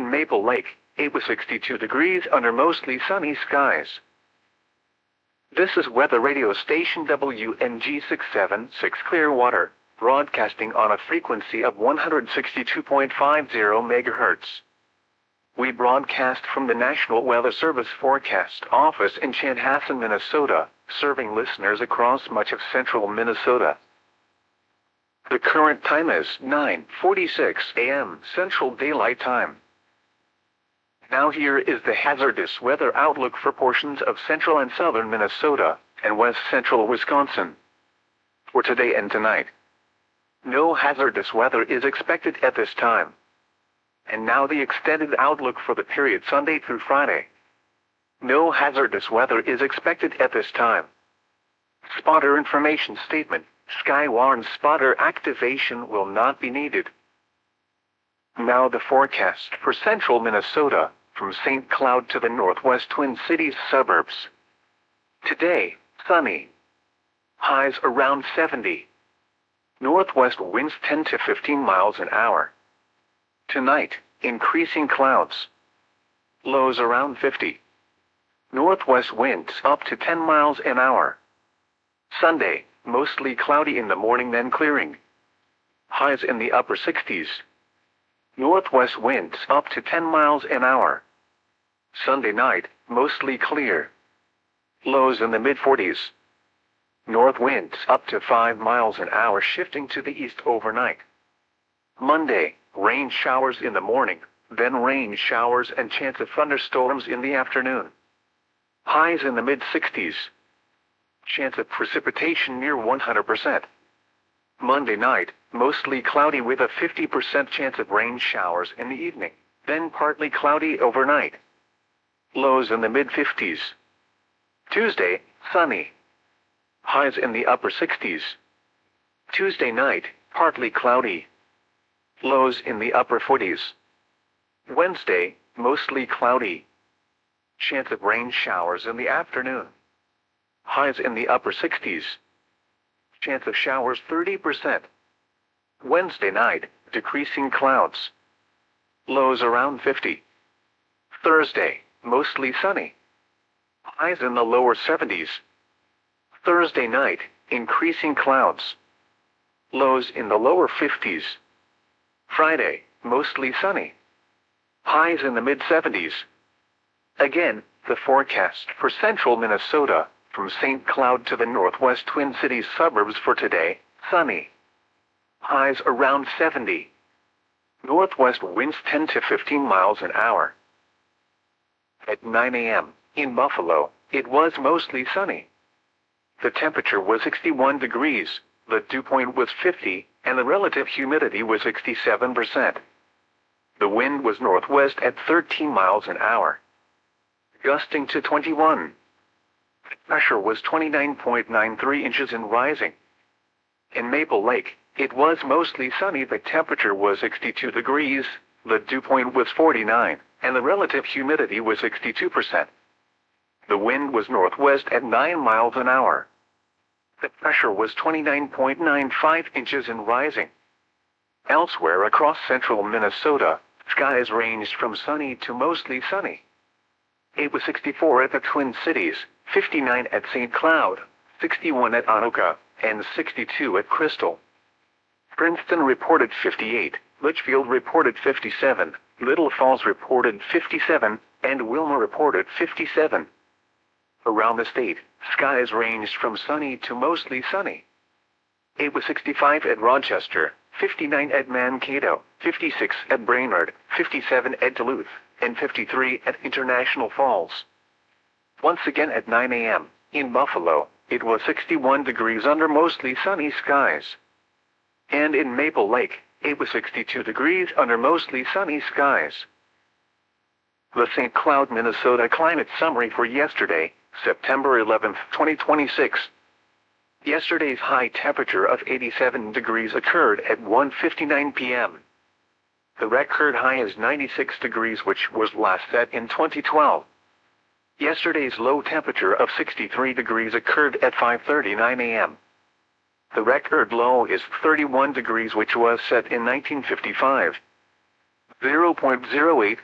in Maple Lake, it was 62 degrees under mostly sunny skies. This is weather radio station WNG 676 Clearwater, broadcasting on a frequency of 162.50 MHz. We broadcast from the National Weather Service Forecast Office in Chanhassen, Minnesota, serving listeners across much of central Minnesota. The current time is 9:46 a.m. Central Daylight Time. Now here is the hazardous weather outlook for portions of central and southern Minnesota and west central Wisconsin. For today and tonight, no hazardous weather is expected at this time. And now the extended outlook for the period Sunday through Friday. No hazardous weather is expected at this time. Spotter information statement: Skywarn spotter activation will not be needed. Now the forecast for central Minnesota, from St. Cloud to the northwest Twin Cities suburbs. Today, sunny. Highs around 70. Northwest winds 10 to 15 miles an hour. Tonight, increasing clouds. Lows around 50. Northwest winds up to 10 miles an hour. Sunday, mostly cloudy in the morning then clearing. Highs in the upper 60s. Northwest winds up to 10 miles an hour. Sunday night, mostly clear. Lows in the mid-40s. North winds up to 5 miles an hour shifting to the east overnight. Monday, rain showers in the morning, then rain showers and chance of thunderstorms in the afternoon. Highs in the mid-60s. Chance of precipitation near 100%. Monday night, mostly cloudy with a 50% chance of rain showers in the evening, then partly cloudy overnight. Lows in the mid-50s. Tuesday, sunny. Highs in the upper 60s. Tuesday night, partly cloudy. Lows in the upper 40s. Wednesday, mostly cloudy. Chance of rain showers in the afternoon. Highs in the upper 60s. Chance of showers 30%. Wednesday night, decreasing clouds. Lows around 50. Thursday, mostly sunny. Highs in the lower 70s. Thursday night, increasing clouds. Lows in the lower 50s. Friday, mostly sunny. Highs in the mid-70s. Again, the forecast for central Minnesota, from St. Cloud to the northwest Twin Cities suburbs for today, sunny. Highs around 70. Northwest winds 10 to 15 miles an hour. At 9 a.m., in Buffalo, it was mostly sunny. The temperature was 61 degrees, the dew point was 50, and the relative humidity was 67%. The wind was northwest at 13 miles an hour, gusting to 21. Pressure was 29.93 inches and rising. In Maple Lake, it was mostly sunny. The temperature was 62 degrees, the dew point was 49, and the relative humidity was 62%. The wind was northwest at 9 miles an hour. The pressure was 29.95 inches and rising. Elsewhere across central Minnesota, skies ranged from sunny to mostly sunny. It was 64 at the Twin Cities, 59 at St. Cloud, 61 at Anoka, and 62 at Crystal. Princeton reported 58, Litchfield reported 57, Little Falls reported 57, and Wilmer reported 57. Around the state, skies ranged from sunny to mostly sunny. It was 65 at Rochester, 59 at Mankato, 56 at Brainerd, 57 at Duluth, and 53 at International Falls. Once again at 9 a.m., in Buffalo, it was 61 degrees under mostly sunny skies. And in Maple Lake, it was 62 degrees under mostly sunny skies. The St. Cloud, Minnesota climate summary for yesterday, September 11, 2026. Yesterday's high temperature of 87 degrees occurred at 1:59 p.m. The record high is 96 degrees, which was last set in 2012. Yesterday's low temperature of 63 degrees occurred at 5:39 a.m. The record low is 31 degrees, which was set in 1955. 0.08